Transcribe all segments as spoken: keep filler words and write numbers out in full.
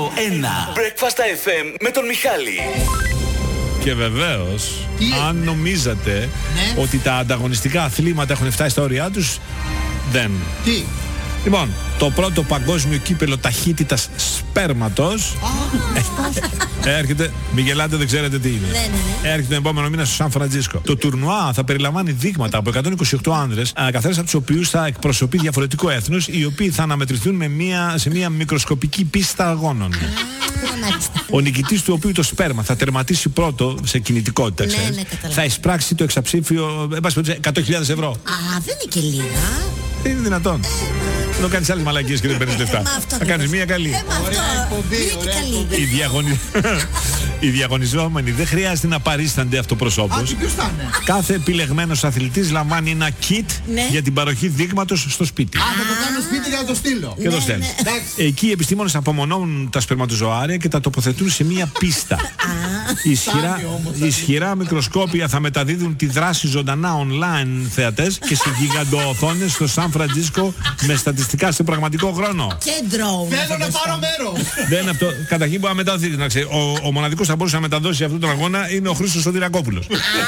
Ένα Breakfast εφ εμ με τον Μιχάλη. Και βεβαίως, αν νομίζατε ναι. ότι τα ανταγωνιστικά αθλήματα έχουν φτάσει στα όρια τους, δεν. Τι? Λοιπόν, το πρώτο παγκόσμιο κύπελο ταχύτητας σπέρματος έρχεται, μη γελάτε, δεν ξέρετε τι είναι. Ναι, ναι, ναι. Έρχεται τον επόμενο μήνα στο Σαν Φραντζίσκο. Το τουρνουά θα περιλαμβάνει δείγματα από εκατόν είκοσι οκτώ άνδρες, καθένας από τους οποίους θα εκπροσωπεί διαφορετικό έθνος, οι οποίοι θα αναμετρηθούν με μια, σε μια μικροσκοπική πίστα αγώνων. Ο νικητής του οποίου το σπέρμα θα τερματίσει πρώτο σε κινητικότητα, Ναι, ξέρεις, ναι, θα εισπράξει το εξαψήφιο εκατό χιλιάδες ευρώ. Α, δεν είναι και λίγα. Δεν είναι δυνατόν. Δεν κάνεις άλλες μαλακίες και δεν παίρνεις λεφτά. Θα κάνεις μία καλή. Οι, διαγωνι... Οι διαγωνιζόμενοι δεν χρειάζεται να παρίστανται αυτοπροσώπως. Κάθε επιλεγμένος αθλητής λαμβάνει ένα kit ναι. για την παροχή δείγματος στο σπίτι. Α, θα το κάνω σπίτι για να το στείλω. Και ναι, το στέλνεις. Ναι. Εκεί οι επιστήμονες απομονώνουν τα σπερματοζωάρια και τα τοποθετούν σε μία πίστα. Ισχυρά, ισχυρά μικροσκόπια θα μεταδίδουν τη δράση ζωντανά online θεατές και σε γιγαντοοθόνες στο Σαν Φραντζίσκο με στατιστικά σε πραγματικό χρόνο. Και drone. Θέλω να πάρω μέρος. Δεν αυτό. Καταρχήν μπορεί να μεταδώσει. Να ξέρει, ο, ο μοναδικός θα μπορούσε να μεταδώσει αυτόν τον αγώνα είναι ο Χρήστος Σωτηρακόπουλος.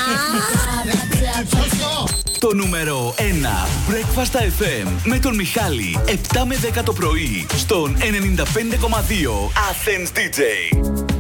Το νούμερο ένα Breakfast εφ εμ με τον Μιχάλη επτά με δέκα το πρωί στον ενενήντα πέντε κόμμα δύο Athens ντι τζέι.